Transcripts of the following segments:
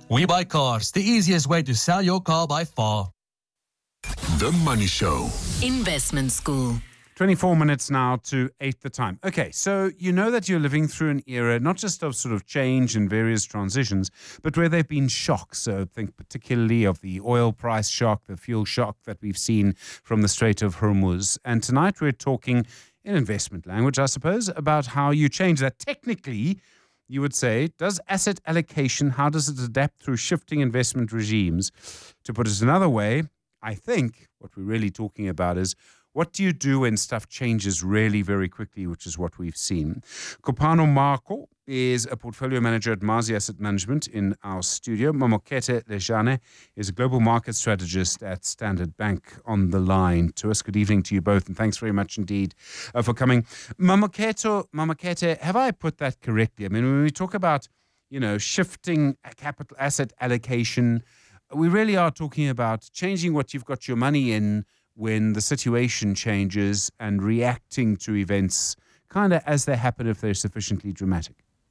We Buy Cars, the easiest way to sell your car by far. The Money Show. Investment School. 24 minutes now to 8 the time. Okay, so you know that you're living through an era, not just of sort of change and various transitions, but where there have been shocks. So think particularly of the oil price shock, the fuel shock that we've seen from the Strait of Hormuz. And tonight we're talking in investment language, I suppose, about how you change that. Technically, you would say, does asset allocation, how does it adapt through shifting investment regimes? To put it another way, I think what we're really talking about is what do you do when stuff changes really very quickly, which is what we've seen. Kopano Marco is a portfolio manager at Mazi Asset Management in our studio. Mamokete Lejane is a global market strategist at Standard Bank on the line to us. Good evening to you both, and thanks very much indeed for coming. Mamokete, have I put that correctly? I mean, when we talk about, shifting capital asset allocation, we really are talking about changing what you've got your money in when the situation changes and reacting to events kind of as they happen if they're sufficiently dramatic.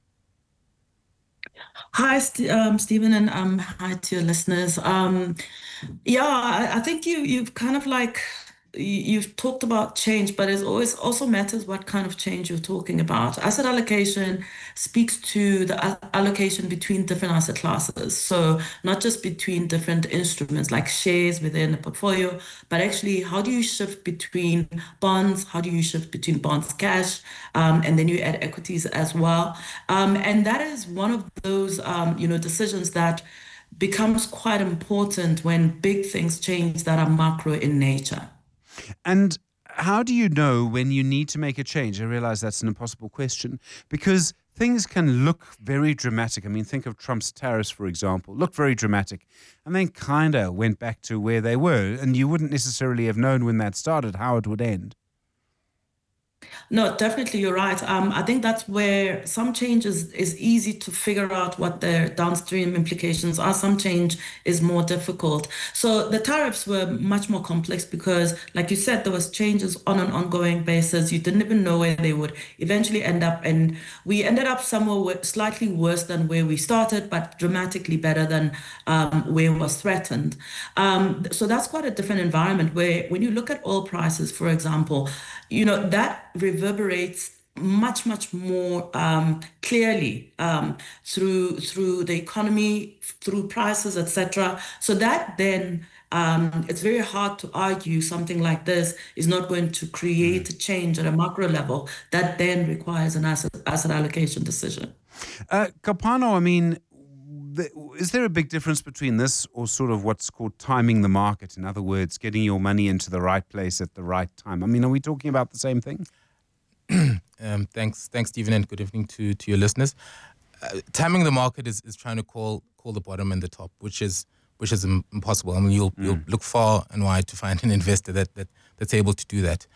Hi, Stephen, and hi to your listeners. I think you've kind of you've talked about change, but it always also matters what kind of change you're talking about. Asset allocation speaks to the allocation between different asset classes. So not just between different instruments like shares within a portfolio, but actually how do you shift between bonds? How do you shift between bonds, cash, and then you add equities as well. And that is one of those, decisions that becomes quite important when big things change that are macro in nature. And how do you know when you need to make a change? I realize that's an impossible question because things can look very dramatic. I mean, think of Trump's tariffs, for example, looked very dramatic and then kind of went back to where they were. And you wouldn't necessarily have known when that started how it would end. No, definitely, you're right. I think that's where some changes is easy to figure out what their downstream implications are. Some change is more difficult. So the tariffs were much more complex because, like you said, there was changes on an ongoing basis. You didn't even know where they would eventually end up. And we ended up somewhere slightly worse than where we started, but dramatically better than where it was threatened. So that's quite a different environment where when you look at oil prices, for example, that reverberates much more clearly through the economy, through prices, etc. So that then it's very hard to argue something like this is not going to create a change at a macro level that then requires an asset allocation decision. Kopano, I mean, is there a big difference between this or sort of what's called timing the market? In other words, getting your money into the right place at the right time. I mean, are we talking about the same thing? Thanks, Stephen, and good evening to your listeners. Timing the market is trying to call the bottom and the top, which is impossible. I mean, you'll look far and wide to find an investor that's able to do that.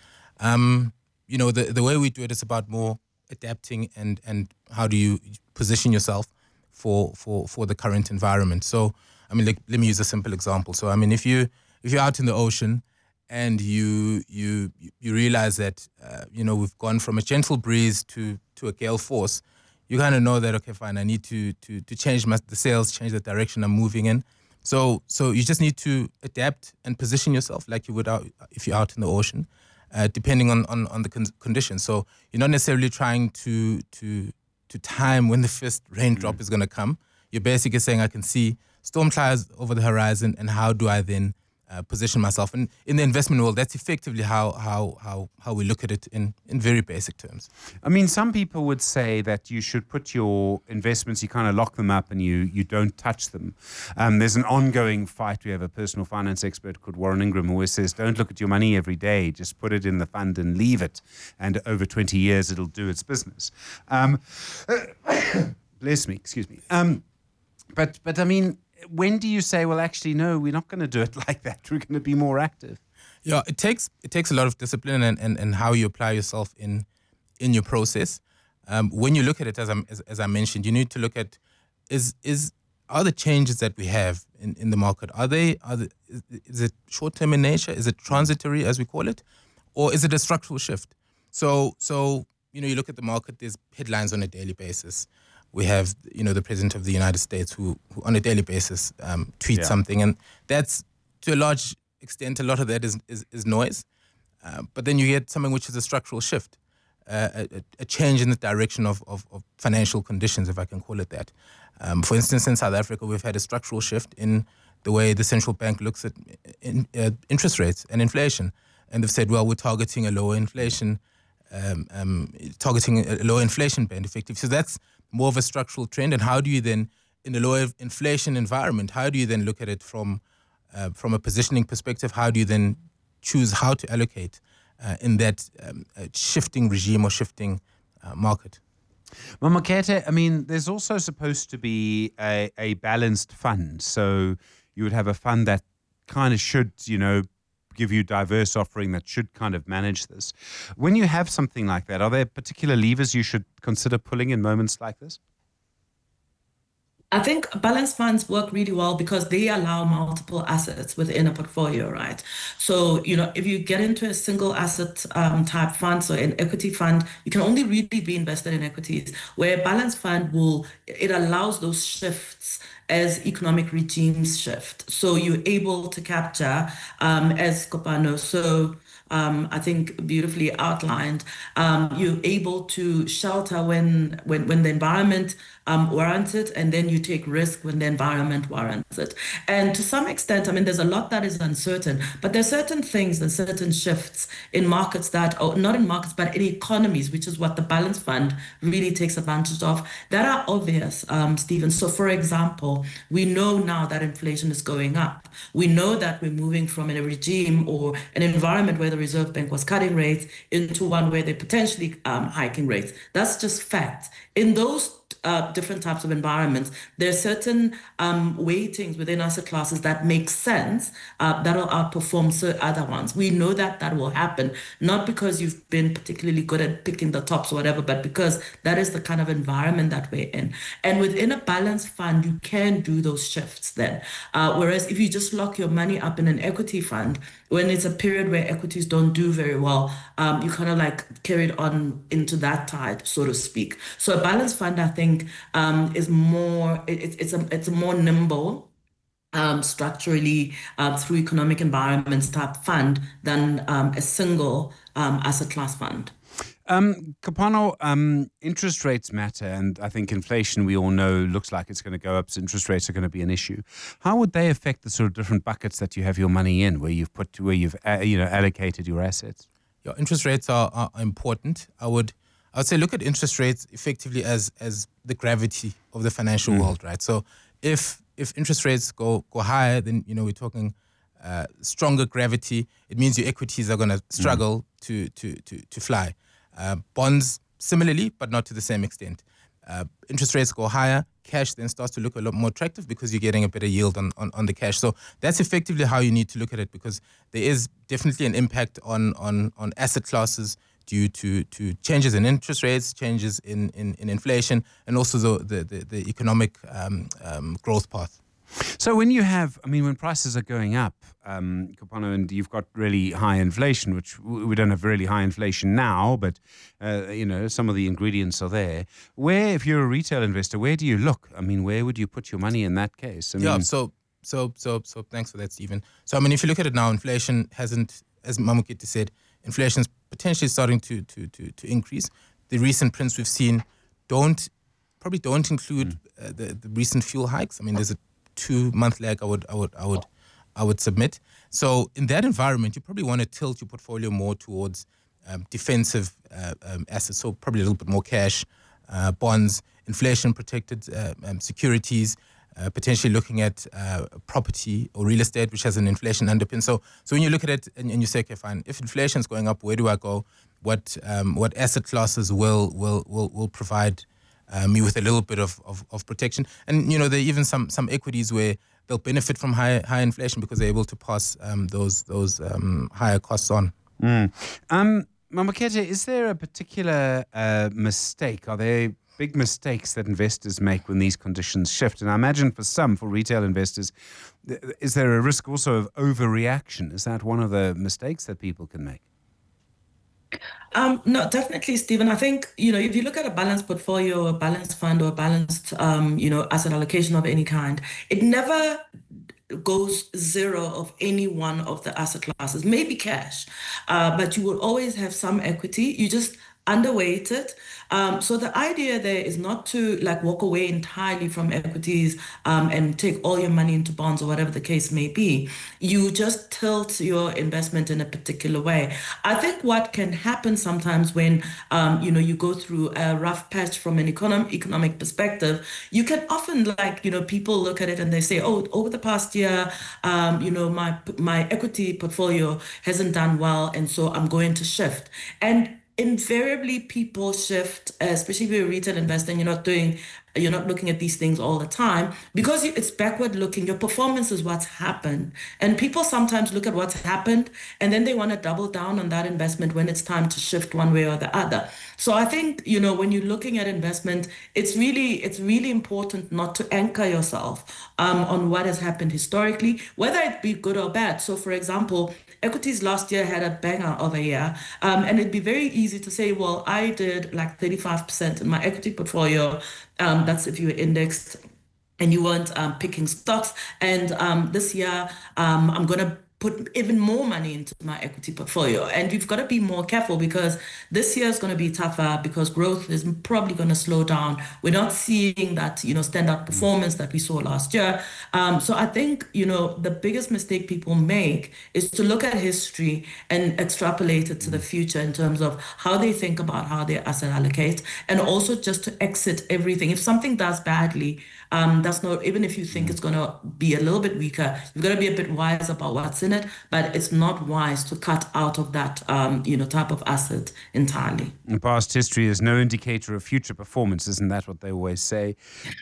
The way we do it is about more adapting and how do you position yourself for the current environment. So, I mean, let me use a simple example. So, I mean, if you're out in the ocean and you realize that we've gone from a gentle breeze to a gale force, you kind of know that, okay, fine, I need to change the sails, change the direction I'm moving in. So you just need to adapt and position yourself like you would if you're out in the ocean, depending on the conditions. So you're not necessarily trying to time when the first raindrop is going to come. You're basically saying, I can see storm clouds over the horizon, and how do I then position myself? And in the investment world, that's effectively how we look at it in very basic terms. I mean, some people would say that you should put your investments, you kind of lock them up and you don't touch them. There's an ongoing fight. We have a personal finance expert called Warren Ingram who always says, don't look at your money every day, just put it in the fund and leave it. And over 20 years, it'll do its business. Bless me, excuse me. But I mean, when do you say, well, actually, no, we're not going to do it like that. We're going to be more active. Yeah, it takes a lot of discipline and how you apply yourself in your process. When you look at it, as I mentioned, you need to look at are the changes that we have in the market, is it short-term in nature? Is it transitory, as we call it? Or is it a structural shift? So you look at the market, there's headlines on a daily basis. We have, the President of the United States who on a daily basis tweets something. And that's, to a large extent, a lot of that is noise. But then you get something which is a structural shift, a change in the direction of financial conditions, if I can call it that. For instance, in South Africa, we've had a structural shift in the way the central bank looks at interest rates and inflation. And they've said, well, we're targeting a lower inflation, targeting a lower inflation band, effectively. So that's more of a structural trend. And how do you then, in the lower inflation environment, how do you then look at it from a positioning perspective? How do you then choose how to allocate in that shifting regime or shifting market? Mamakete, I mean, there's also supposed to be a balanced fund. So you would have a fund that kind of should, give you diverse offering that should kind of manage this. When you have something like that, are there particular levers you should consider pulling in moments like this? I think balanced funds work really well because they allow multiple assets within a portfolio, right? So, if you get into a single asset type fund, so an equity fund, you can only really be invested in equities, where a balanced fund it allows those shifts as economic regimes shift. So you're able to capture, as Kopano I think beautifully outlined, you're able to shelter when the environment warrants it, and then you take risk when the environment warrants it. And to some extent, there's a lot that is uncertain, but there's certain things and certain shifts in markets not in markets, but in economies, which is what the Balance Fund really takes advantage of, that are obvious, Stephen. So for example, we know now that inflation is going up. We know that we're moving from a regime or an environment where the Reserve Bank was cutting rates into one where they're potentially hiking rates. That's just fact. In those different types of environments, there are certain weightings within asset classes that make sense that'll outperform other ones. We know that will happen, not because you've been particularly good at picking the tops or whatever, but because that is the kind of environment that we're in. And within a balanced fund, you can do those shifts then. Whereas if you just lock your money up in an equity fund, when it's a period where equities don't do very well, you kind of like carry it on into that tide, so to speak. So a balanced fund, I think, is more, it's a more nimble, structurally through economic environments type fund than a single asset class fund. Kopano, interest rates matter, and I think inflation, we all know, looks like it's going to go up, so interest rates are going to be an issue. How would they affect the sort of different buckets that you have your money in, where you've allocated your assets? Yeah, interest rates are important. I would say look at interest rates effectively as the gravity of the financial world, right? So if interest rates go higher, then we're talking stronger gravity. It means your equities are going to struggle to fly. Bonds similarly, but not to the same extent. Interest rates go higher, cash then starts to look a lot more attractive because you're getting a better yield on the cash. So that's effectively how you need to look at it, because there is definitely an impact on asset classes due to changes in interest rates, changes in inflation, and also the economic growth path. So when you have, when prices are going up, Kopano, and you've got really high inflation, which we don't have really high inflation now, but, some of the ingredients are there. Where, if you're a retail investor, where do you look? Where would you put your money in that case? So thanks for that, Stephen. So, if you look at it now, inflation hasn't, as Mamukete said, inflation is potentially starting to increase. The recent prints we've seen probably don't include the recent fuel hikes. There's a 2-month lag I would submit. So in that environment, you probably want to tilt your portfolio more towards defensive assets. So probably a little bit more cash, bonds, inflation protected securities, potentially looking at property or real estate, which has an inflation underpin. So when you look at it and you say, okay, fine, if inflation is going up, where do I go? What asset classes will provide me with a little bit of protection? And there are even some equities where they'll benefit from high inflation because they're able to pass those higher costs on. Mamakete, is there a particular mistake? Are there big mistakes that investors make when these conditions shift? And I imagine for retail investors, is there a risk also of overreaction? Is that one of the mistakes that people can make? No, definitely, Stephen. I think, if you look at a balanced portfolio, a balanced fund, or a balanced, asset allocation of any kind, it never goes zero of any one of the asset classes, maybe cash, but you will always have some equity. You just underweight it. So the idea there is not to like walk away entirely from equities and take all your money into bonds or whatever the case may be. You just tilt your investment in a particular way. I think what can happen sometimes when you go through a rough patch from an economic perspective, you can often people look at it and they say, oh, over the past year, my equity portfolio hasn't done well, and so I'm going to shift. And invariably people shift, especially if you're a retail investor and you're not looking at these things all the time, because it's backward looking. Your performance is what's happened. And people sometimes look at what's happened and then they want to double down on that investment when it's time to shift one way or the other. So I think, when you're looking at investment, it's really important not to anchor yourself on what has happened historically, whether it be good or bad. So for example, equities last year had a banger of a year. And it'd be very easy to say, well, I did like 35% in my equity portfolio. That's if you were indexed and you weren't picking stocks. And this year, I'm going to put even more money into my equity portfolio. And you've got to be more careful because this year is going to be tougher because growth is probably going to slow down. We're not seeing that, standout performance that we saw last year. So I think, the biggest mistake people make is to look at history and extrapolate it to the future in terms of how they think about how they asset allocate, and also just to exit everything. If something does badly, that's not, even if you think it's going to be a little bit weaker, you've got to be a bit wise about what's in it, but it's not wise to cut out of that, type of asset entirely. Past history is no indicator of future performance. Isn't that what they always say?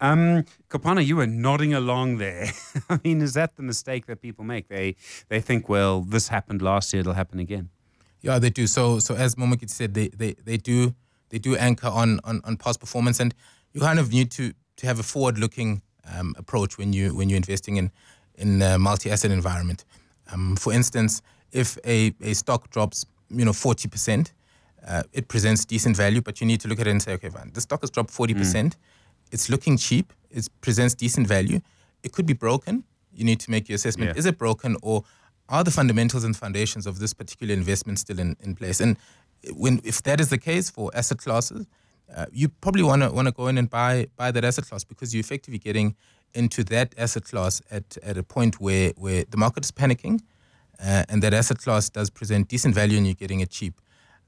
Kopana, you were nodding along there. I mean, is that the mistake that people make? They think, well, this happened last year, it'll happen again. Yeah, they do. So as Momokiti said, they do anchor on past performance, and you kind of need to have a forward-looking approach when you're investing in a multi-asset environment. For instance, if a stock drops 40%, it presents decent value, but you need to look at it and say, okay, fine, the stock has dropped 40%. It's looking cheap. It presents decent value. It could be broken. You need to make your assessment. Yeah. Is it broken, or are the fundamentals and foundations of this particular investment still in place? And if that is the case for asset classes, you probably want to go in and buy that asset class, because you're effectively getting into that asset class at a point where the market is panicking, and that asset class does present decent value and you're getting it cheap.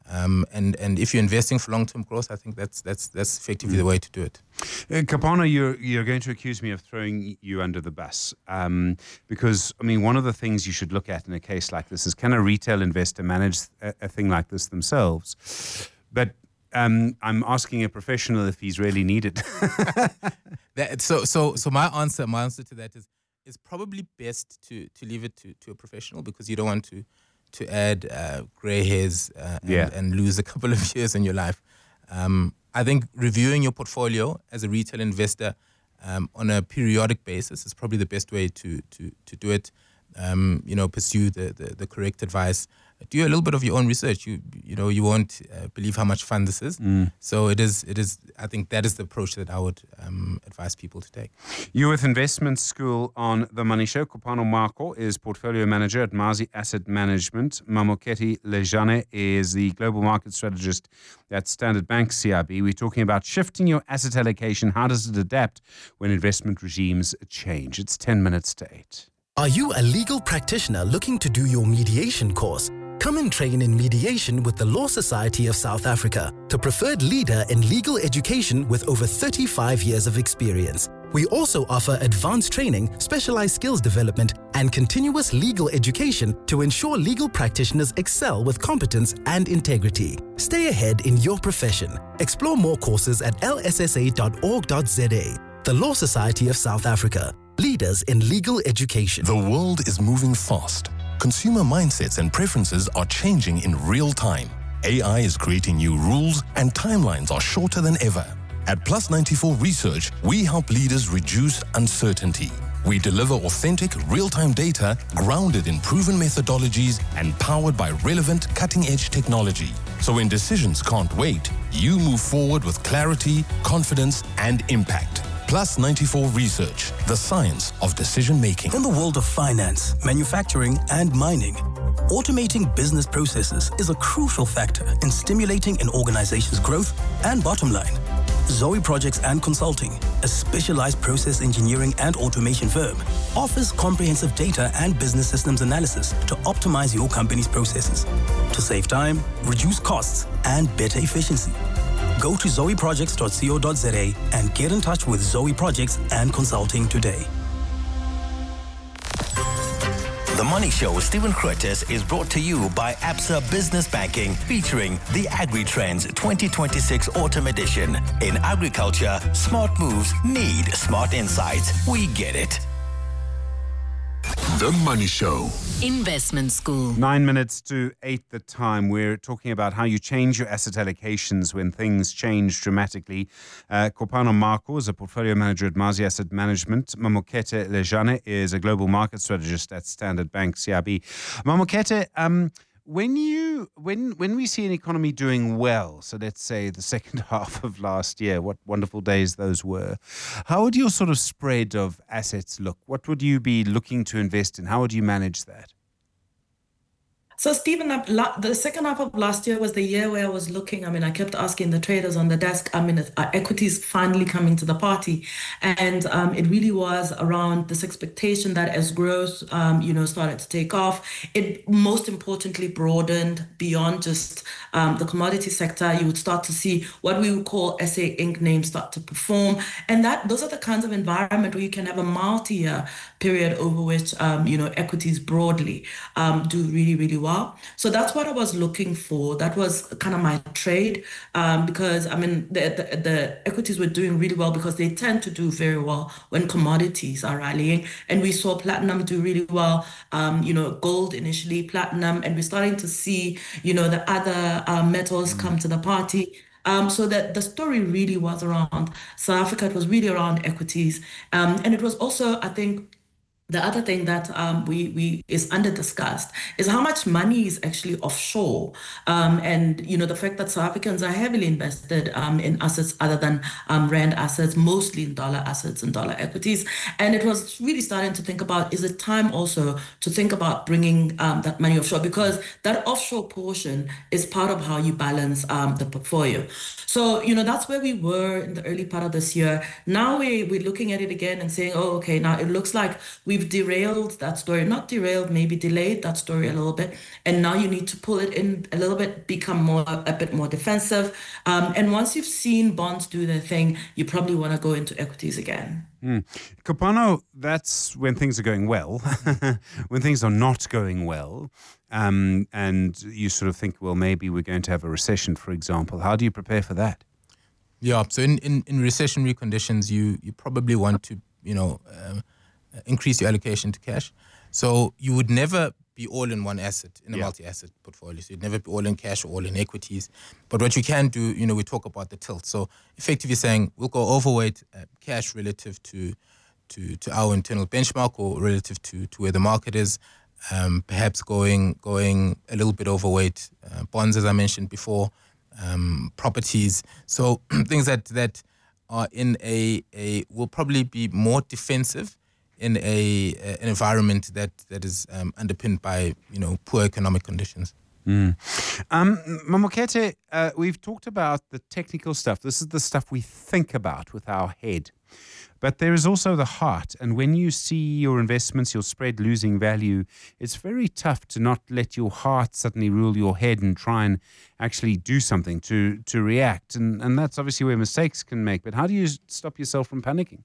And if you're investing for long-term growth, I think that's effectively the way to do it. Kopana, you're going to accuse me of throwing you under the bus, because I mean, one of the things you should look at in a case like this is, can a retail investor manage a thing like this themselves? But I'm asking a professional if he's really needed. So my answer to that is it's probably best to leave it to a professional, because you don't want to add gray hairs and lose a couple of years in your life. I think reviewing your portfolio as a retail investor on a periodic basis is probably the best way to do it. Pursue the correct advice. Do a little bit of your own research. You won't believe how much fun this is. So it is. I think that is the approach that I would advise people to take. You're with Investment School on The Money Show. Kopana Marco is portfolio manager at Mazi Asset Management. Mamoketi Lejane is the global market strategist at Standard Bank CIB. We're talking about shifting your asset allocation. How does it adapt when investment regimes change? It's 10 minutes to 8. Are you a legal practitioner looking to do your mediation course? Come and train in mediation with the Law Society of South Africa, the preferred leader in legal education with over 35 years of experience. We also offer advanced training, specialized skills development, and continuous legal education to ensure legal practitioners excel with competence and integrity. Stay ahead in your profession. Explore more courses at lssa.org.za. The Law Society of South Africa. Leaders in legal education. The world is moving fast. Consumer mindsets and preferences are changing in real time. AI is creating new rules, and timelines are shorter than ever. At Plus 94 Research, we help leaders reduce uncertainty. We deliver authentic, real-time data grounded in proven methodologies and powered by relevant, cutting-edge technology. So when decisions can't wait, you move forward with clarity, confidence, and impact. Plus 94 Research, the science of decision-making. In the world of finance, manufacturing, and mining, automating business processes is a crucial factor in stimulating an organization's growth and bottom line. Zoe Projects and Consulting, a specialized process engineering and automation firm, offers comprehensive data and business systems analysis to optimize your company's processes, to save time, reduce costs, and better efficiency. Go to zoeprojects.co.za and get in touch with Zoe Projects and Consulting today. The Money Show with Stephen Curtis is brought to you by Absa Business Banking, featuring the AgriTrends 2026 Autumn Edition. In agriculture, smart moves need smart insights. We get it. The Money Show. Investment School. 9 minutes to 8 the time. We're talking about how you change your asset allocations when things change dramatically. Kopano Marco is a portfolio manager at Mazi Asset Management. Mamokete Lejane is a global market strategist at Standard Bank CIB. Mamokete, when we see an economy doing well, so let's say the second half of last year, what wonderful days those were, how would your sort of spread of assets look? What would you be looking to invest in? How would you manage that? So, Stephen, the second half of last year was the year where I was looking. I kept asking the traders on the desk, are equities finally coming to the party? And it really was around this expectation that as growth, started to take off, it most importantly broadened beyond just the commodity sector. You would start to see what we would call SA Inc. names start to perform. And those are the kinds of environment where you can have a multi-year period over which, equities broadly do really, really well. So that's what I was looking for. That was kind of my trade, because the equities were doing really well because they tend to do very well when commodities are rallying. And we saw platinum do really well, gold initially, platinum, and we're starting to see, the other metals come to the party. So that the story really was around South Africa. It was really around equities. And it was also, I think, the other thing that we is under discussed is how much money is actually offshore, and the fact that South Africans are heavily invested in assets other than rand assets, mostly in dollar assets and dollar equities. And it was really starting to think about, is it time also to think about bringing that money offshore, because that offshore portion is part of how you balance the portfolio. So that's where we were in the early part of this year. Now we're looking at it again and saying, oh, okay, now it looks like we've derailed that story, not derailed, maybe delayed that story a little bit. And now you need to pull it in a little bit, become a bit more defensive. And once you've seen bonds do their thing, you probably want to go into equities again. Kopano, that's when things are going well. When things are not going well, and you sort of think, well, maybe we're going to have a recession, for example. How do you prepare for that? Yeah, so in recessionary conditions, you probably want to, increase your allocation to cash. So you would never be all in one asset in a multi-asset portfolio. So you'd never be all in cash or all in equities. But what you can do, we talk about the tilt. So effectively saying we'll go overweight cash relative to our internal benchmark or relative to where the market is. Perhaps going a little bit overweight bonds, as I mentioned before, properties. So things that are in will probably be more defensive in an environment that is underpinned by poor economic conditions. Mamokete, we've talked about the technical stuff. This is the stuff we think about with our head. But there is also the heart. And when you see your investments, your spread losing value, it's very tough to not let your heart suddenly rule your head and try and actually do something to react. And that's obviously where mistakes can make. But how do you stop yourself from panicking?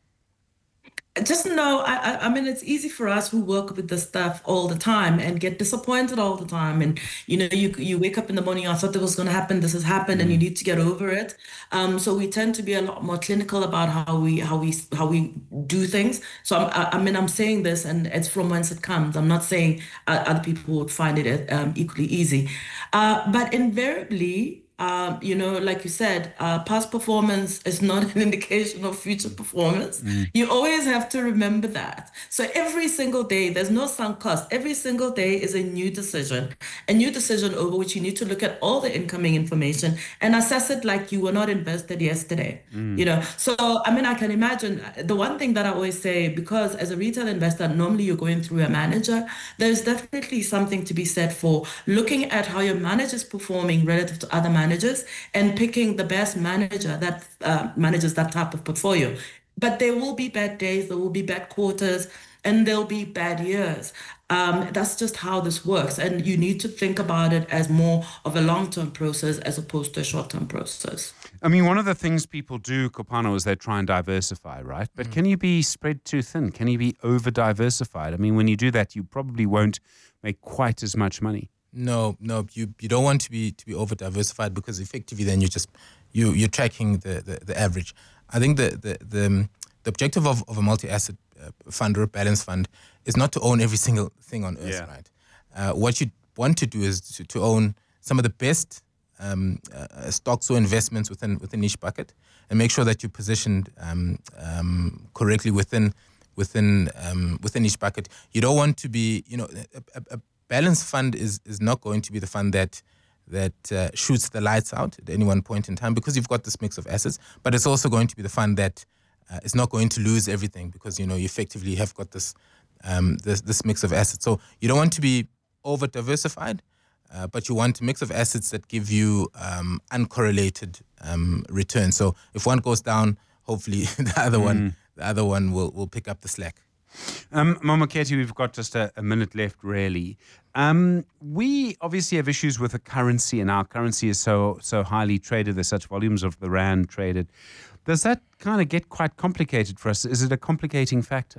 Just know, it's easy for us who work with this stuff all the time and get disappointed all the time. And, you wake up in the morning, I thought that was going to happen, this has happened, and you need to get over it. So we tend to be a lot more clinical about how we do things. So I'm saying this, and it's from whence it comes. I'm not saying other people would find it equally easy. But invariably, like you said, past performance is not an indication of future performance. You always have to remember that. So every single day, there's no sunk cost. Every single day is a new decision over which you need to look at all the incoming information and assess it like you were not invested yesterday. So I can imagine the one thing that I always say, because as a retail investor, normally you're going through a manager, there's definitely something to be said for looking at how your manager is performing relative to other managers and picking the best manager that manages that type of portfolio. But there will be bad days, there will be bad quarters, and there'll be bad years. That's just how this works. And you need to think about it as more of a long-term process as opposed to a short-term process. I mean, one of the things people do, Kopano, is they try and diversify, right? But can you be spread too thin? Can you be over-diversified? I mean, when you do that, you probably won't make quite as much money. No, you don't want to be over diversified, because effectively then you're tracking the average. I think the objective of a multi-asset fund or a balanced fund is not to own every single thing on earth, right? What you want to do is to own some of the best stocks or investments within each bucket, and make sure that you're positioned correctly within each bucket. You don't want to be, a balanced fund is not going to be the fund that shoots the lights out at any one point in time, because you've got this mix of assets. But it's also going to be the fund that is not going to lose everything, because you effectively have got this mix of assets. So you don't want to be over diversified, but you want a mix of assets that give you uncorrelated returns. So if one goes down, hopefully the other one will pick up the slack. Momoketi, we've got just a minute left, really. We obviously have issues with the currency, and our currency is so highly traded. There's such volumes of the rand traded. Does that kind of get quite complicated for us? Is it a complicating factor?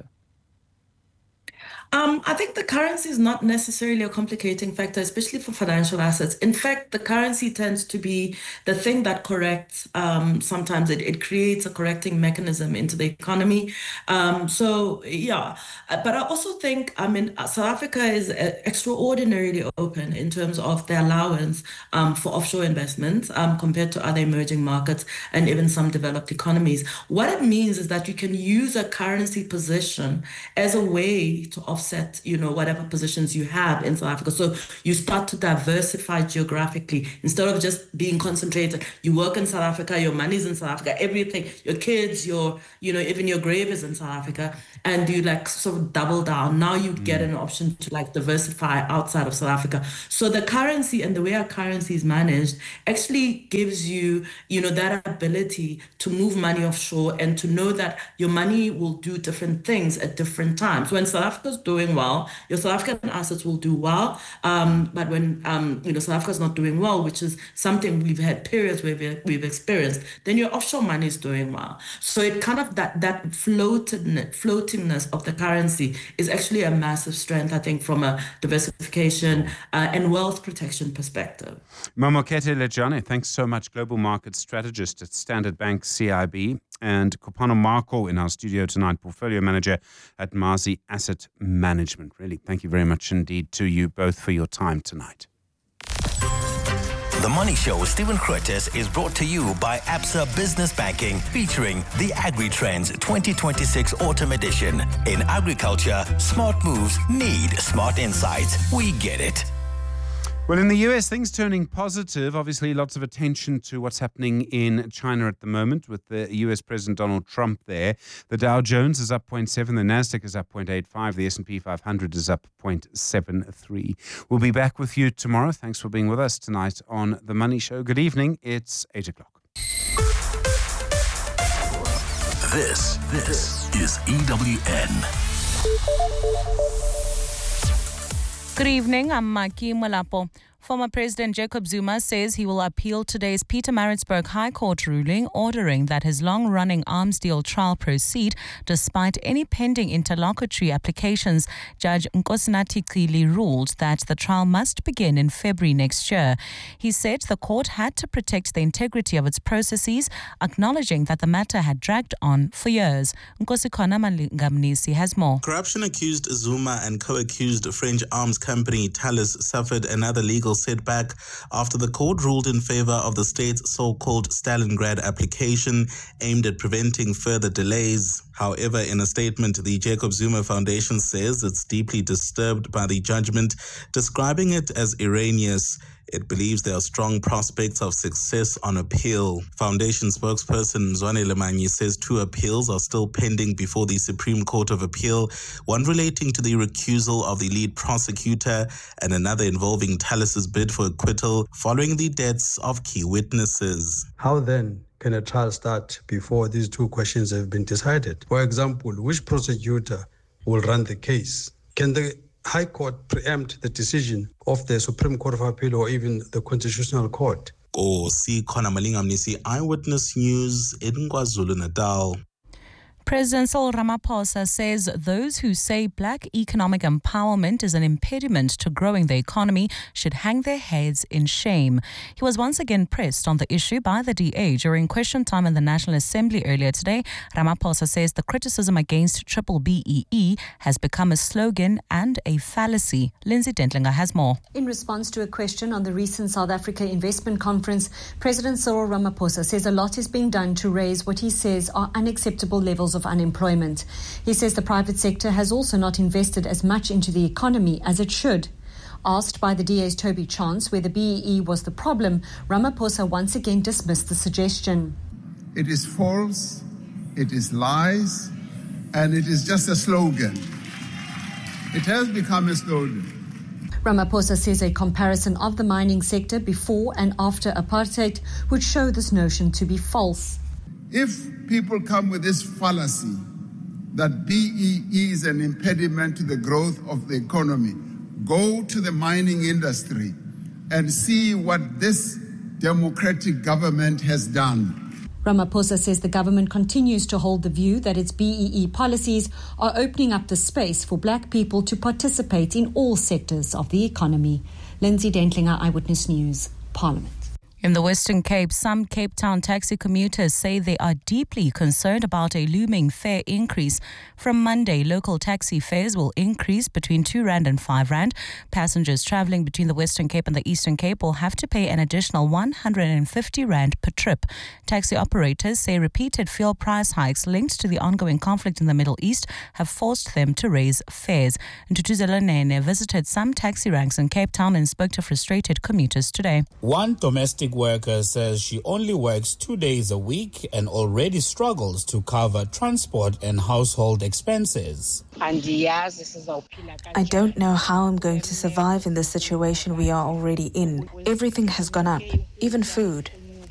I think the currency is not necessarily a complicating factor, especially for financial assets. In fact, the currency tends to be the thing that corrects. Sometimes it creates a correcting mechanism into the economy. But I also think, South Africa is extraordinarily open in terms of the allowance for offshore investments compared to other emerging markets and even some developed economies. What it means is that you can use a currency position as a way to offset, whatever positions you have in South Africa. So you start to diversify geographically instead of just being concentrated. You work in South Africa, your money's in South Africa, everything, your kids, even your grave is in South Africa, and you sort of double down. Now you get an option to diversify outside of South Africa. So the currency and the way our currency is managed actually gives you, that ability to move money offshore and to know that your money will do different things at different times. When South Africa's doing well, your South African assets will do well. But when South Africa's not doing well, which is something we've had periods where we've experienced, then your offshore money is doing well. So it kind of that floatingness of the currency is actually a massive strength, I think, from a diversification and wealth protection perspective. Momoketi Lejane, thanks so much. Global market strategist at Standard Bank CIB, and Kopano Marco in our studio tonight, portfolio manager at Mazi Asset Management. Really, thank you very much indeed to you both for your time tonight. The Money Show with Stephen Curtis is brought to you by Absa Business Banking, featuring the Agri-Trends 2026 Autumn Edition. In agriculture, smart moves need smart insights. We get it. Well, in the US, things turning positive. Obviously, lots of attention to what's happening in China at the moment with the US President Donald Trump there. The Dow Jones is up 0.7, the NASDAQ is up 0.85, the S&P 500 is up 0.73. We'll be back with you tomorrow. Thanks for being with us tonight on The Money Show. Good evening. It's 8 o'clock. This is EWN. Good evening, I'm Maki Malapo. Former President Jacob Zuma says he will appeal today's Pietermaritzburg High Court ruling ordering that his long-running arms deal trial proceed despite any pending interlocutory applications. Judge Nkosinathi Cili ruled that the trial must begin in February next year. He said the court had to protect the integrity of its processes, acknowledging that the matter had dragged on for years. Nkosikhona Malingamnisi has more. Corruption-accused Zuma and co-accused French arms company Thales suffered another legal setback after the court ruled in favor of the state's so-called Stalingrad application aimed at preventing further delays. However, in a statement, the Jacob Zuma Foundation says it's deeply disturbed by the judgment, describing it as erroneous. It believes there are strong prospects of success on appeal. Foundation spokesperson Zwane Lemanyi says 2 appeals are still pending before the Supreme Court of Appeal, one relating to the recusal of the lead prosecutor and another involving Talus's bid for acquittal following the deaths of key witnesses. How then can a trial start before these 2 questions have been decided? For example, which prosecutor will run the case? Can the High Court preempt the decision of the Supreme Court of Appeal or even the Constitutional Court? Khona Malingamnisi, Eyewitness News in KwaZulu-Natal. President Cyril Ramaphosa says those who say black economic empowerment is an impediment to growing the economy should hang their heads in shame. He was once again pressed on the issue by the DA during question time in the National Assembly earlier today. Ramaphosa says the criticism against Triple BEE has become a slogan and a fallacy. Lindsay Dentlinger has more. In response to a question on the recent South Africa Investment Conference, President Cyril Ramaphosa says a lot is being done to raise what he says are unacceptable levels of unemployment. He says the private sector has also not invested as much into the economy as it should. Asked by the DA's Toby Chance whether BEE was the problem, Ramaphosa once again dismissed the suggestion. It is false, it is lies, and it is just a slogan. It has become a slogan. Ramaphosa says a comparison of the mining sector before and after apartheid would show this notion to be false. If people come with this fallacy that BEE is an impediment to the growth of the economy, go to the mining industry and see what this democratic government has done. Ramaphosa says the government continues to hold the view that its BEE policies are opening up the space for black people to participate in all sectors of the economy. Lindsay Dentlinger, Eyewitness News, Parliament. In the Western Cape, some Cape Town taxi commuters say they are deeply concerned about a looming fare increase. From Monday, local taxi fares will increase between R2 and R5. Passengers travelling between the Western Cape and the Eastern Cape will have to pay an additional R150 per trip. Taxi operators say repeated fuel price hikes linked to the ongoing conflict in the Middle East have forced them to raise fares. Ntutuzelo Nene visited some taxi ranks in Cape Town and spoke to frustrated commuters today. One domestic worker says she only works 2 days a week and already struggles to cover transport and household expenses. I don't know how I'm going to survive in the situation we are already in. Everything has gone up, even food.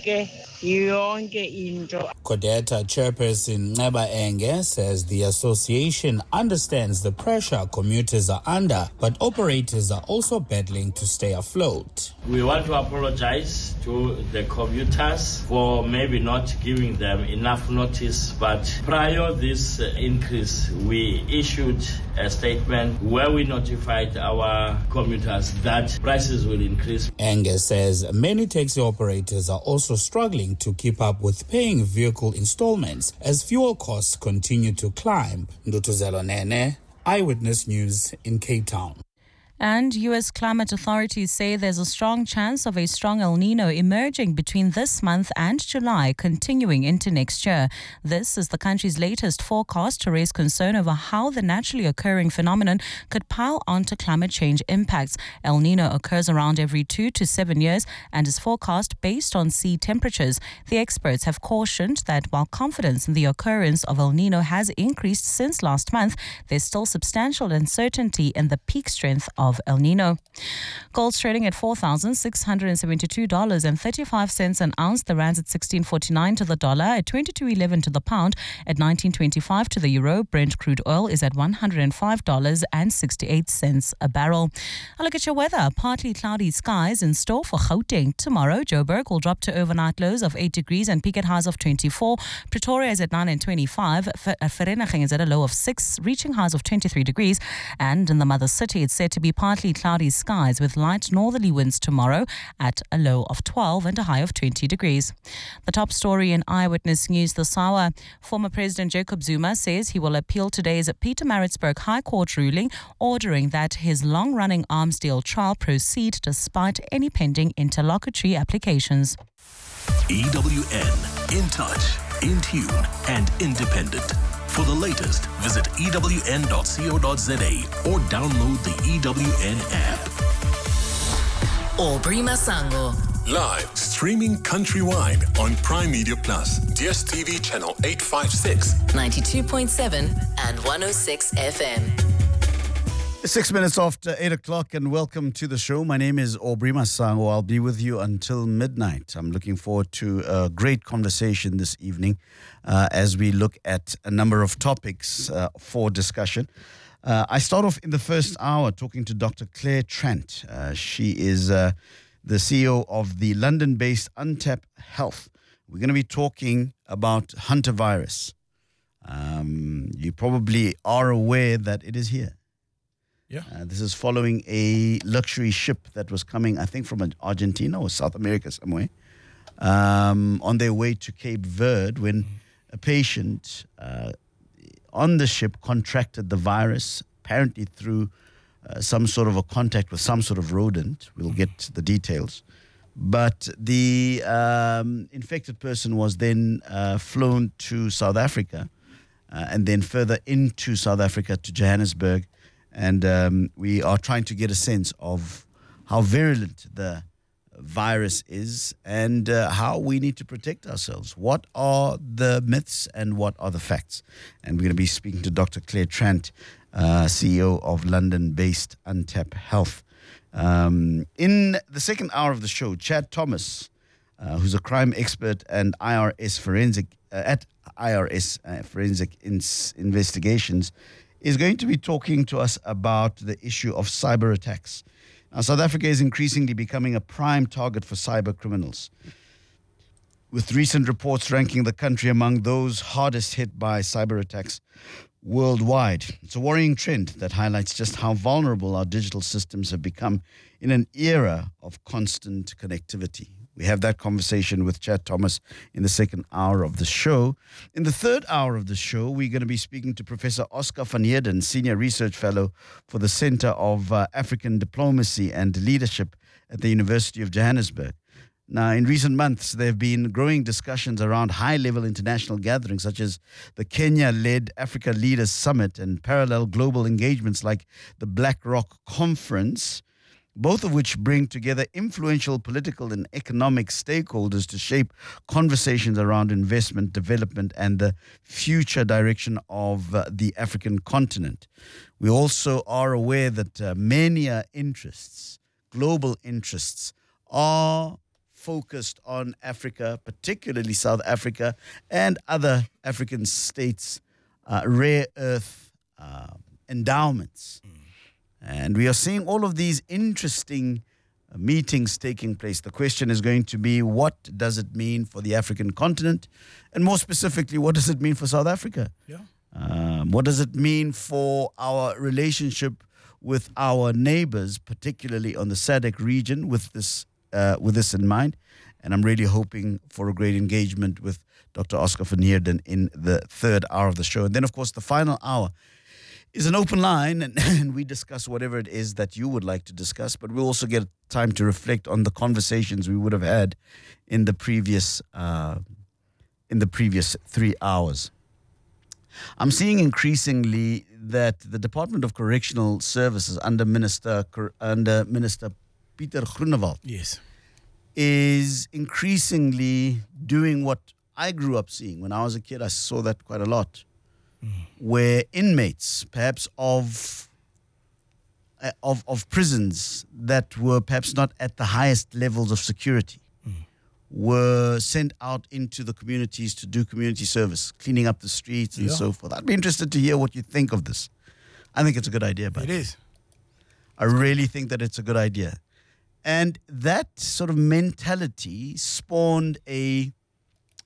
Kodeta chairperson Neba Enge says the association understands the pressure commuters are under, but operators are also battling to stay afloat. We want to apologize to the commuters for maybe not giving them enough notice, but prior to this increase, we issued a statement where we notified our commuters that prices will increase. Enge says many taxi operators are also struggling to keep up with paying vehicle installments as fuel costs continue to climb. Ntutuzelo Nene, Eyewitness News in Cape Town. And U.S. climate authorities say there's a strong chance of a strong El Nino emerging between this month and July, continuing into next year. This is the country's latest forecast to raise concern over how the naturally occurring phenomenon could pile onto climate change impacts. El Nino occurs around every 2 to 7 years and is forecast based on sea temperatures. The experts have cautioned that while confidence in the occurrence of El Nino has increased since last month, there's still substantial uncertainty in the peak strength of El Nino. Gold's trading at $4,672.35 an ounce. The rand's at 16.49 to the dollar, at 22.11 to the pound, at 19.25 to the euro. Brent crude oil is at $105.68 a barrel. A look at your weather. Partly cloudy skies in store for Gauteng tomorrow. Joburg will drop to overnight lows of 8 degrees and peak at highs of 24. Pretoria is at 9 and 25. Vereeniging is at a low of 6, reaching highs of 23 degrees. And in the mother city, it's said to be partly cloudy skies with light northerly winds tomorrow at a low of 12 and a high of 20 degrees. The top story in Eyewitness News this hour. Former President Jacob Zuma says he will appeal today's Pietermaritzburg High Court ruling ordering that his long-running arms deal trial proceed despite any pending interlocutory applications. EWN, in touch, in tune, and independent. For the latest, visit ewn.co.za or download the EWN app. Aubrey Masango. Live, streaming countrywide on Prime Media Plus, DSTV channel 856, 92.7 and 106 FM. 6 minutes after 8 o'clock, and welcome to the show. My name is Aubrey Masango. I'll be with you until midnight. I'm looking forward to a great conversation this evening as we look at a number of topics for discussion. I start off in the first hour talking to Dr. Claire Trent. She is the CEO of the London-based Untap Health. We're going to be talking about hantavirus. You probably are aware that it is here. Yeah. This is following a luxury ship that was coming, I think, from Argentina or South America somewhere, on their way to Cape Verde when a patient on the ship contracted the virus, apparently through some sort of a contact with some sort of rodent. We'll get the details. But the infected person was then flown to South Africa and then further into South Africa to Johannesburg. And we are trying to get a sense of how virulent the virus is and how we need to protect ourselves. What are the myths and what are the facts? And we're going to be speaking to Dr. Claire Trent, CEO of London-based Untap Health. In the second hour of the show, Chad Thomas, who's a crime expert and IRS forensic at IRS Forensic Investigations, is going to be talking to us about the issue of cyber attacks. Now, South Africa is increasingly becoming a prime target for cyber criminals, with recent reports ranking the country among those hardest hit by cyber attacks worldwide. It's a worrying trend that highlights just how vulnerable our digital systems have become in an era of constant connectivity. We have that conversation with Chad Thomas in the second hour of the show. In the third hour of the show, we're going to be speaking to Professor Oscar van Heerden, Senior Research Fellow for the Center of African Diplomacy and Leadership at the University of Johannesburg. Now, in recent months, there have been growing discussions around high-level international gatherings such as the Kenya-led Africa Leaders Summit and parallel global engagements like the BlackRock Conference, both of which bring together influential political and economic stakeholders to shape conversations around investment, development, and the future direction of the African continent. We also are aware that many interests, global interests, are focused on Africa, particularly South Africa and other African states' rare earth endowments. And we are seeing all of these interesting meetings taking place. The question is going to be, what does it mean for the African continent? And more specifically, what does it mean for South Africa? Yeah. What does it mean for our relationship with our neighbors, particularly on the SADC region, with this in mind? And I'm really hoping for a great engagement with Dr. Oscar van Heerden in the third hour of the show. And then, of course, the final hour is an open line, and we discuss whatever it is that you would like to discuss, but we'll also get time to reflect on the conversations we would have had in the previous 3 hours. I'm seeing increasingly that the Department of Correctional Services under Minister Pieter Groenewald is increasingly doing what I grew up seeing. When I was a kid, I saw that quite a lot. Where inmates, perhaps of prisons that were perhaps not at the highest levels of security, were sent out into the communities to do community service, cleaning up the streets and so forth. I'd be interested to hear what you think of this. I think it's a good idea, but it is. I really think that it's a good idea. And that sort of mentality spawned an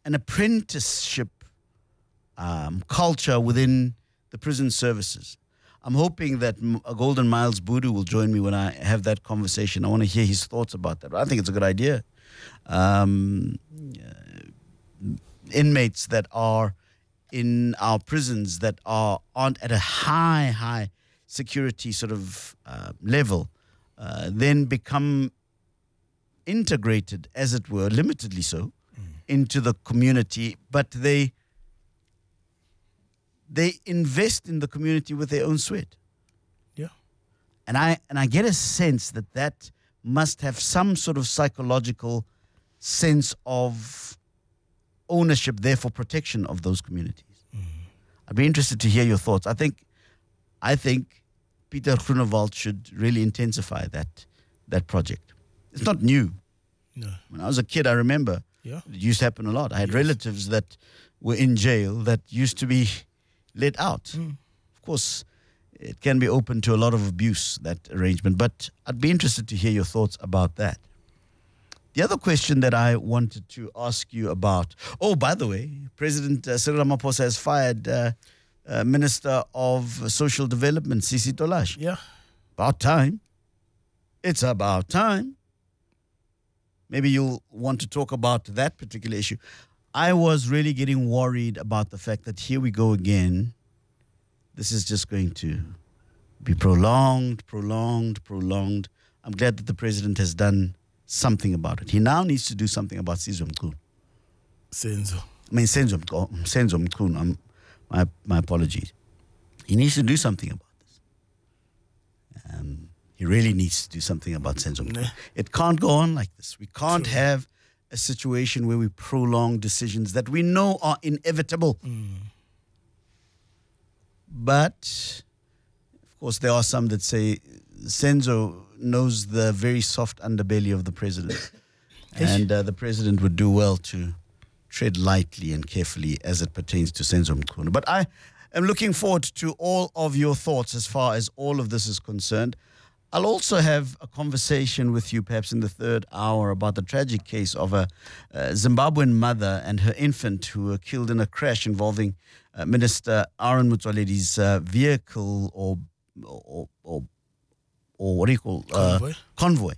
apprenticeship culture within the prison services. I'm hoping that Golden Miles Budu will join me when I have that conversation. I want to hear his thoughts about that. I think it's a good idea. Inmates that are in our prisons that aren't at a high security sort of level then become integrated, as it were, limitedly so, into the community, but they invest in the community with their own sweat. Yeah. And I get a sense that must have some sort of psychological sense of ownership, therefore protection of those communities. I'd be interested to hear your thoughts. I think Peter Groenewald should really intensify that project. It's not new. No. When I was a kid, I remember it used to happen a lot. I had relatives that were in jail that used to be let out. Of course, it can be open to a lot of abuse, that arrangement, but I'd be interested to hear your thoughts about that. The other question that I wanted to ask you about, by the way, President Cyril Ramaphosa has fired Minister of Social Development, Sisi Tolash. Yeah. About time. It's about time. Maybe you'll want to talk about that particular issue. I was really getting worried about the fact that here we go again. This is just going to be prolonged. I'm glad that the president has done something about it. He now needs to do something about Senzo Mchunu. My apologies. He needs to do something about this. He really needs to do something about Senzo Mchunu. It can't go on like this. We can't have a situation where we prolong decisions that we know are inevitable. But, of course, there are some that say Senzo knows the very soft underbelly of the president. And the president would do well to tread lightly and carefully as it pertains to Senzo Mchunu. But I am looking forward to all of your thoughts as far as all of this is concerned. I'll also have a conversation with you perhaps in the third hour about the tragic case of a Zimbabwean mother and her infant who were killed in a crash involving Minister Aaron Motsoaledi's vehicle or what do you call convoy.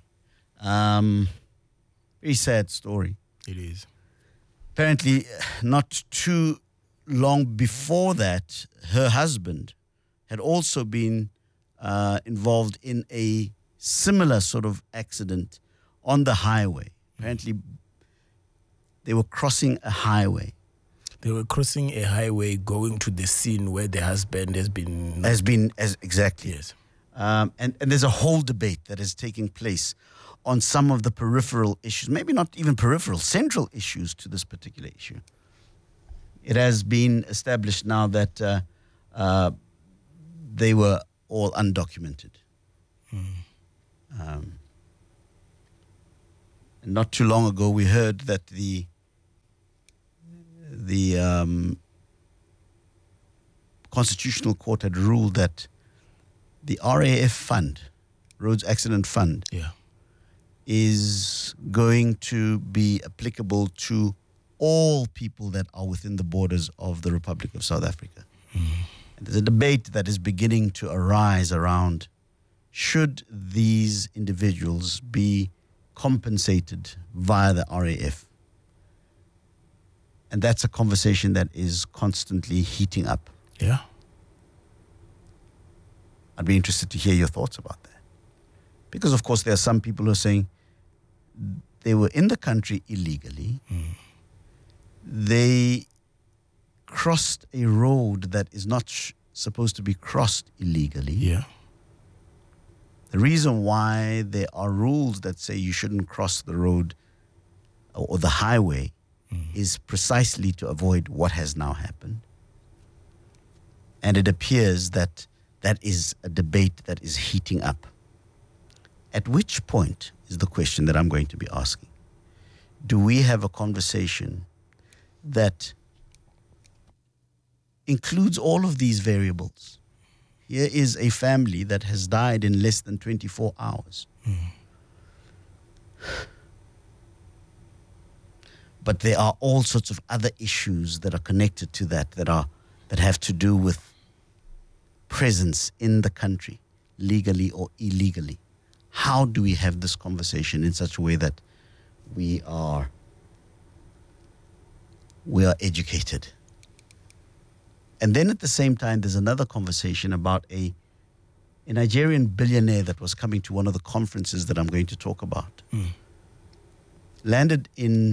Very sad story. It is. Apparently, not too long before that, her husband had also been involved in a similar sort of accident on the highway. Apparently, they were crossing a highway. They were crossing a highway going to the scene where the husband has been... Exactly. Yes. And there's a whole debate that is taking place on some of the peripheral issues, maybe not even peripheral, central issues to this particular issue. It has been established now that they were all undocumented. And not too long ago, we heard that the Constitutional Court had ruled that the RAF fund, Roads Accident Fund, is going to be applicable to all people that are within the borders of the Republic of South Africa. And there's a debate that is beginning to arise around, should these individuals be compensated via the RAF? And that's a conversation that is constantly heating up. Yeah. I'd be interested to hear your thoughts about that. Because, of course, there are some people who are saying they were in the country illegally. They crossed a road that is not supposed to be crossed illegally. Yeah. The reason why there are rules that say you shouldn't cross the road or the highway is precisely to avoid what has now happened. And it appears that that is a debate that is heating up. At which point is the question that I'm going to be asking. Do we have a conversation that includes all of these variables? Here is a family that has died in less than 24 hours. But there are all sorts of other issues that are connected to that have to do with presence in the country, legally or illegally. How do we have this conversation in such a way that we are educated? And then at the same time, there's another conversation about a Nigerian billionaire that was coming to one of the conferences that I'm going to talk about. Landed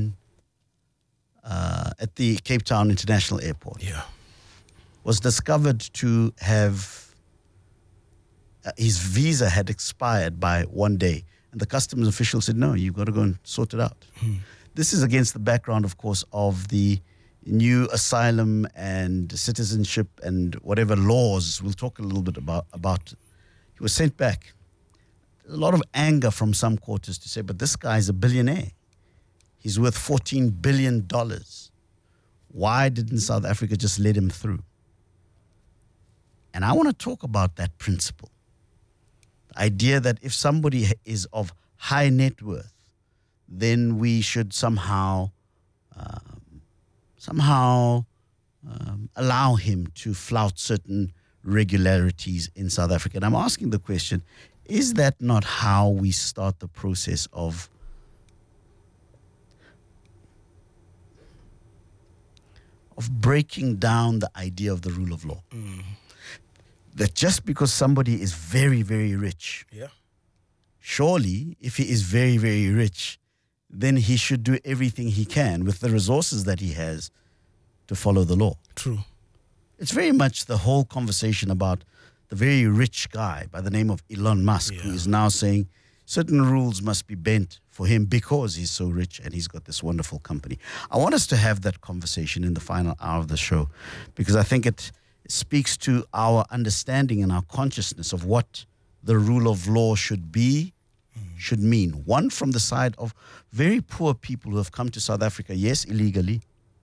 at the Cape Town International Airport. Yeah. Was discovered to have his visa had expired by one day. And the customs official said, no, you've got to go and sort it out. This is against the background, of course, of the new asylum and citizenship and whatever laws. We'll talk a little bit about. He was sent back. There's a lot of anger from some quarters to say, but this guy's a billionaire. He's worth $14 billion. Why didn't South Africa just let him through? And I want to talk about that principle. The idea that if somebody is of high net worth, then we should somehow allow him to flout certain regularities in South Africa. And I'm asking the question, is that not how we start the process of breaking down the idea of the rule of law? That just because somebody is very, very rich, surely if he is very, very rich, then he should do everything he can with the resources that he has to follow the law. True. It's very much the whole conversation about the very rich guy by the name of Elon Musk, who is now saying certain rules must be bent for him because he's so rich and he's got this wonderful company. I want us to have that conversation in the final hour of the show because I think it speaks to our understanding and our consciousness of what the rule of law should be, should mean. One, from the side of very poor people who have come to South Africa, yes, illegally,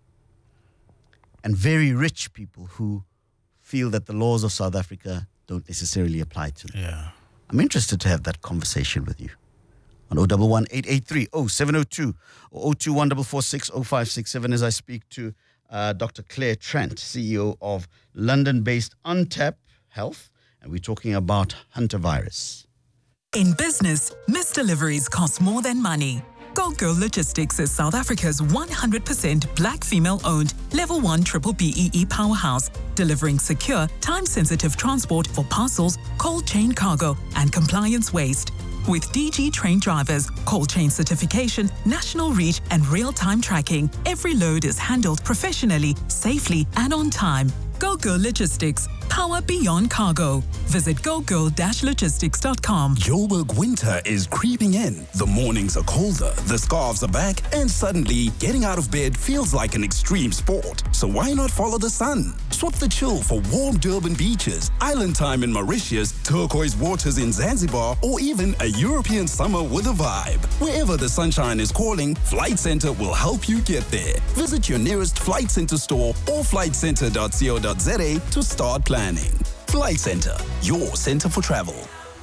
and very rich people who feel that the laws of South Africa don't necessarily apply to them. Yeah. I'm interested to have that conversation with you on 011-883-0702 or 021-446-0567 as I speak to Dr. Claire Trent, CEO of London-based Untap Health, and we're talking about hantavirus. In business, missed deliveries cost more than money. Go Girl Logistics is South Africa's 100% black female-owned Level 1 Triple BEE powerhouse, delivering secure, time-sensitive transport for parcels, cold chain cargo, and compliance waste. With DG trained drivers, cold chain certification, national reach, and real-time tracking, every load is handled professionally, safely, and on time. Go Girl Logistics. Power beyond cargo. Visit gogirl-logistics.com. Joburg winter is creeping in. The mornings are colder, the scarves are back, and suddenly getting out of bed feels like an extreme sport. So why not follow the sun? Swap the chill for warm Durban beaches, island time in Mauritius, turquoise waters in Zanzibar, or even a European summer with a vibe. Wherever the sunshine is calling, Flight Centre will help you get there. Visit your nearest Flight Centre store or flightcentre.co.za to start planning. Flight Centre, your centre for travel.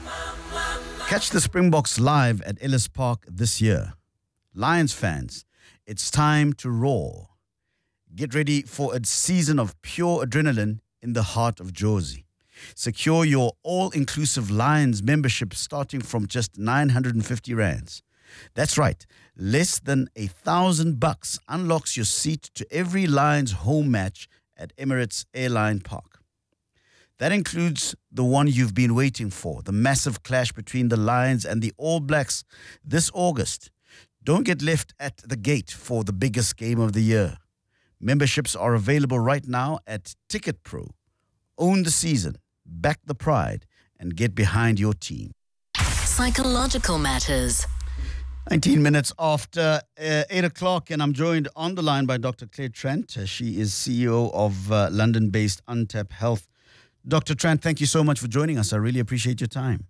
Catch the Springboks live at Ellis Park this year. Lions fans, it's time to roar. Get ready for a season of pure adrenaline in the heart of Jozi. Secure your all-inclusive Lions membership starting from just 950 rands. That's right, less than $1,000 unlocks your seat to every Lions home match at Emirates Airline Park. That includes the one you've been waiting for, the massive clash between the Lions and the All Blacks this August. Don't get left at the gate for the biggest game of the year. Memberships are available right now at Ticket Pro. Own the season, back the pride, and get behind your team. Psychological Matters. 19 minutes after 8 o'clock, and I'm joined on the line by Dr. Claire Trent. She is CEO of London-based Untap Health. Dr. Trent, thank you so much for joining us. I really appreciate your time.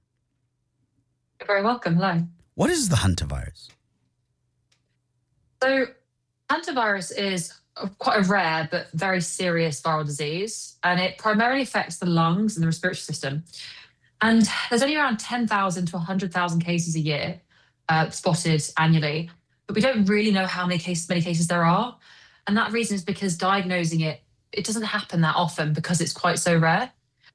You're very welcome. Hello. What is the hantavirus? So, hantavirus is quite a rare but very serious viral disease, and it primarily affects the lungs and the respiratory system. And there's only around 10,000 to 100,000 cases a year spotted annually, but we don't really know how many cases there are. And that reason is because diagnosing it doesn't happen that often because it's quite so rare.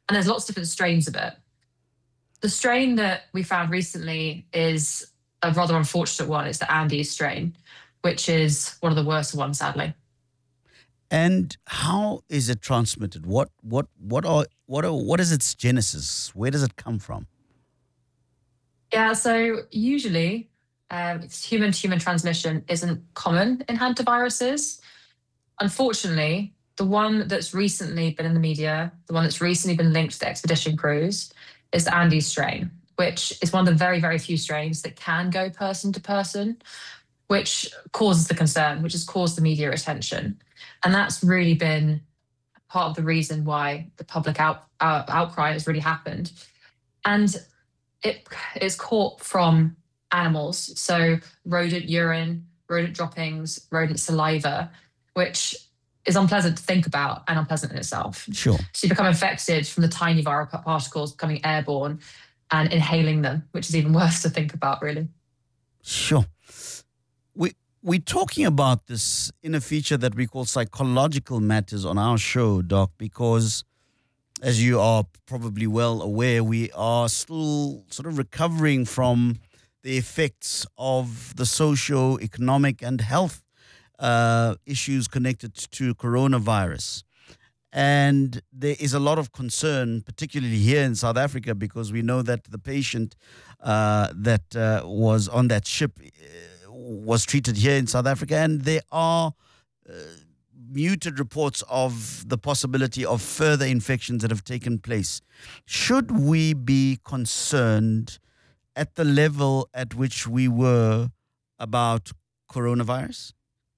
And there's lots of different strains of it. The strain that we found recently is a rather unfortunate one. It's the Andes strain, which is one of the worst ones, sadly. And how is it transmitted? What is its genesis? Where does it come from? Yeah, so usually human-to-human transmission isn't common in hantaviruses. Unfortunately, the one that's recently been in the media, the one that's recently been linked to the expedition crews, is the Andes strain, which is one of the very, very few strains that can go person to person, which causes the concern, which has caused the media attention. And that's really been part of the reason why the public outcry has really happened. And it is caught from animals, so rodent urine, rodent droppings, rodent saliva, which is unpleasant to think about and unpleasant in itself. Sure. So you become infected from the tiny viral particles becoming airborne and inhaling them, which is even worse to think about, really. Sure. We're talking about this in a feature that we call Psychological Matters on our show, Doc, because as you are probably well aware, we are still sort of recovering from the effects of the socio-economic and health issues connected to coronavirus. And there is a lot of concern, particularly here in South Africa, because we know that the patient that was on that ship was treated here in South Africa, and there are muted reports of the possibility of further infections that have taken place. Should we be concerned at the level at which we were about coronavirus?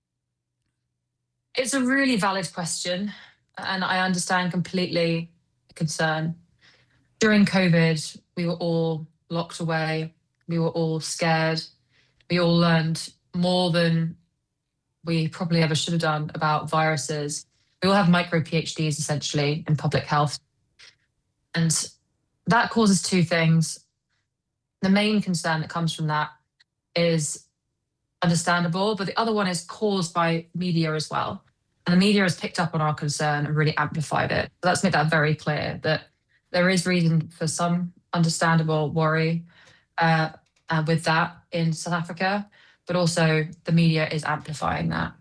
It's a really valid question, and I understand completely the concern. During COVID, we were all locked away. We were all scared. We all learned more than we probably ever should have done about viruses. We all have micro PhDs essentially in public health. And that causes two things. The main concern that comes from that is understandable, but the other one is caused by media as well. And the media has picked up on our concern and really amplified it. So let's make that very clear, that there is reason for some understandable worry with that in South Africa, but also the media is amplifying that.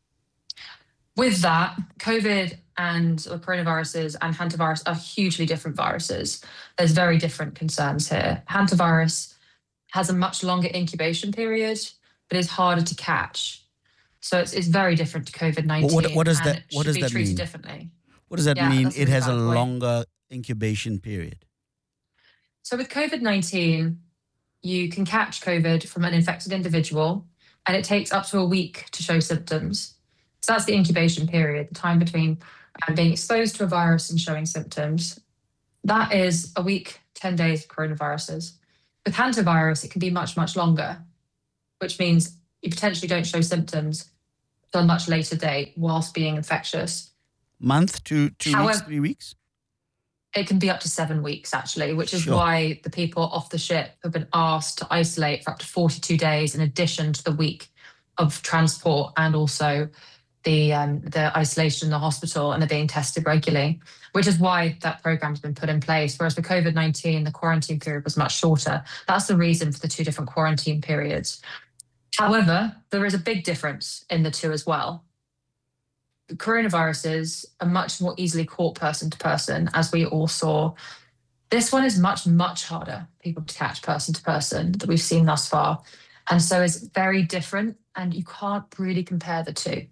With that, COVID and coronaviruses and hantavirus are hugely different viruses. There's very different concerns here. Hantavirus has a much longer incubation period, but is harder to catch. So it's very different to COVID-19. What does that treated mean? Differently. What does that mean? It has a longer incubation period. So with COVID-19, you can catch COVID from an infected individual, and it takes up to a week to show symptoms. So that's the incubation period, the time between being exposed to a virus and showing symptoms. That is a week, 10 days of coronaviruses. With hantavirus, it can be much, much longer, which means you potentially don't show symptoms till a much later date whilst being infectious. Month to 2 weeks, 3 weeks? It can be up to 7 weeks, actually, which is why the people off the ship have been asked to isolate for up to 42 days in addition to the week of transport and also the isolation in the hospital, and they're being tested regularly, which is why that program has been put in place. Whereas for COVID-19, the quarantine period was much shorter. That's the reason for the two different quarantine periods. However, there is a big difference in the two as well. The coronaviruses are much more easily caught person to person, as we all saw. This one is much, much harder people to catch person to person that we've seen thus far. And so it's very different, and you can't really compare the two.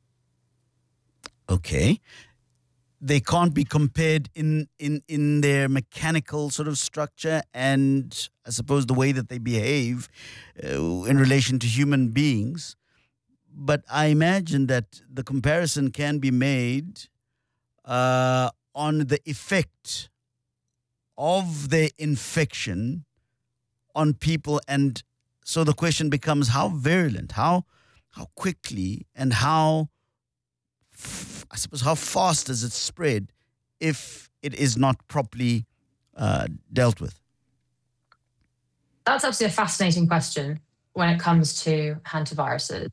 Okay. They can't be compared in their mechanical sort of structure and I suppose the way that they behave in relation to human beings. But I imagine that the comparison can be made on the effect of the infection on people. And so the question becomes how virulent, how quickly and how fast does it spread if it is not properly dealt with? That's actually a fascinating question when it comes to hantaviruses.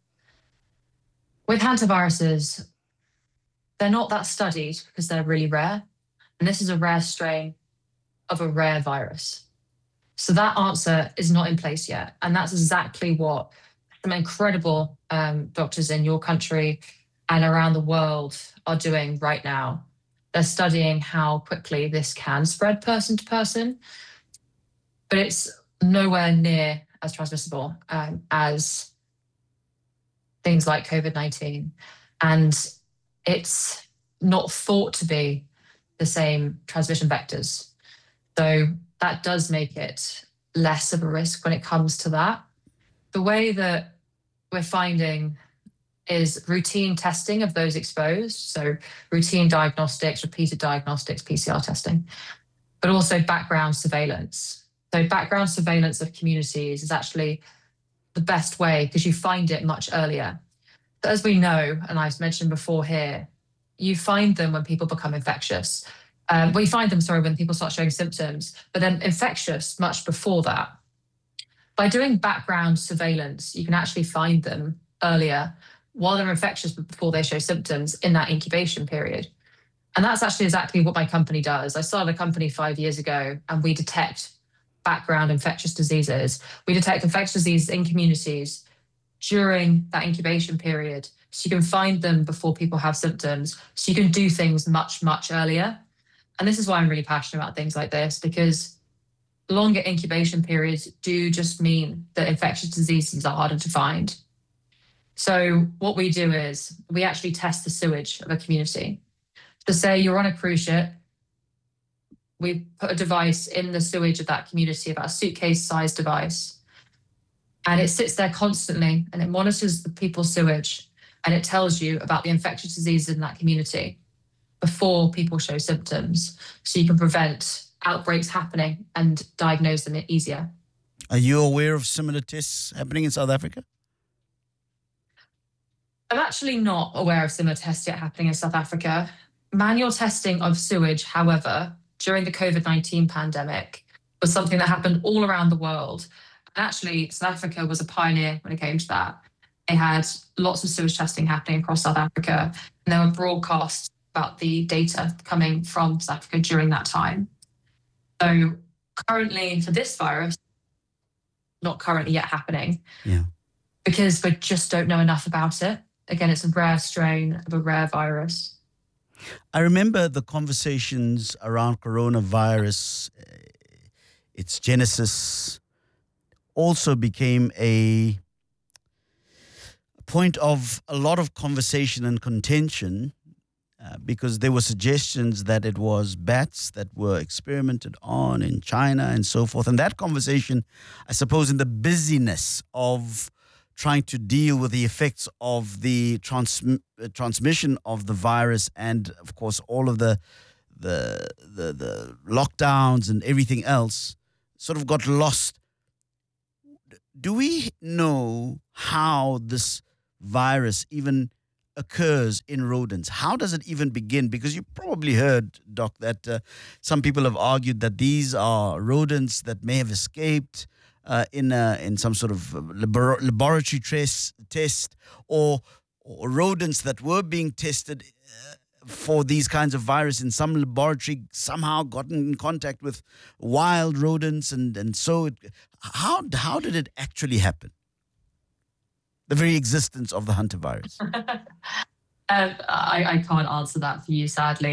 With hantaviruses, they're not that studied because they're really rare. And this is a rare strain of a rare virus. So that answer is not in place yet. And that's exactly what some incredible doctors in your country and around the world are doing right now. They're studying how quickly this can spread person to person, but it's nowhere near as transmissible as things like COVID-19. And it's not thought to be the same transmission vectors. So that does make it less of a risk when it comes to that. The way that we're finding is routine testing of those exposed. So routine diagnostics, repeated diagnostics, PCR testing, but also background surveillance. So background surveillance of communities is actually the best way because you find it much earlier. But as we know, and I've mentioned before here, you find them when people become infectious. We find them, when people start showing symptoms, but then infectious much before that. By doing background surveillance, you can actually find them earlier while they're infectious but before they show symptoms in that incubation period. And that's actually exactly what my company does. I started a company 5 years ago and we detect background infectious diseases. We detect infectious diseases in communities during that incubation period. So you can find them before people have symptoms. So you can do things much, much earlier. And this is why I'm really passionate about things like this, because longer incubation periods do just mean that infectious diseases are harder to find. So what we do is we actually test the sewage of a community. So say you're on a cruise ship, we put a device in the sewage of that community, about a suitcase-sized device, and it sits there constantly and it monitors the people's sewage and it tells you about the infectious diseases in that community before people show symptoms, so you can prevent outbreaks happening and diagnose them easier. Are you aware of similar tests happening in South Africa? I'm actually not aware of similar tests yet happening in South Africa. Manual testing of sewage, however, during the COVID-19 pandemic was something that happened all around the world. And actually, South Africa was a pioneer when it came to that. They had lots of sewage testing happening across South Africa, and there were broadcasts about the data coming from South Africa during that time. So currently for this virus, not currently yet happening, because we just don't know enough about it. Again, it's a rare strain of a rare virus. I remember the conversations around coronavirus, its genesis also became a point of a lot of conversation and contention because there were suggestions that it was bats that were experimented on in China and so forth. And that conversation, I suppose, in the busyness of trying to deal with the effects of the transmission of the virus and, of course, all of the lockdowns and everything else sort of got lost. Do we know how this virus even occurs in rodents? How does it even begin? Because you probably heard, Doc, that some people have argued that these are rodents that may have escaped in some sort of laboratory test or rodents that were being tested for these kinds of virus in some laboratory somehow gotten in contact with wild rodents and so how did it actually happen? The very existence of the hantavirus. I can't answer that for you, sadly.